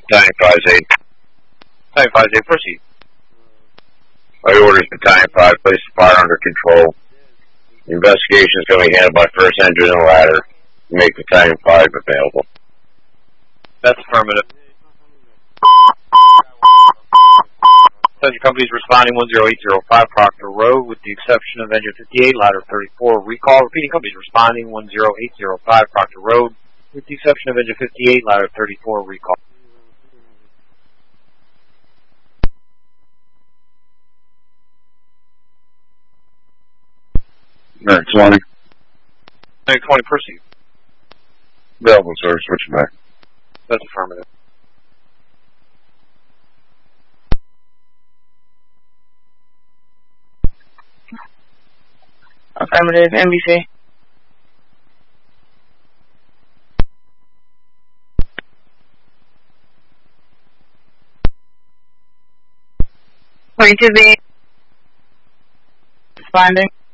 Battalion 5-8. Battalion 5-8, proceed. My orders, Battalion 5, place the fire under control. The investigation is going to be handled by First Engine and Ladder to make Battalion 5 available. That's affirmative. Subject companies responding 10805 Proctor Road, with the exception of Engine 58, Ladder 34, recall. Repeating, companies responding 10805 Proctor Road, with the exception of Engine 58, Ladder 34, recall. Alright, 20. 20, proceed. Available, sir. Switching back. That's affirmative. Affirmative, NBC. Responding.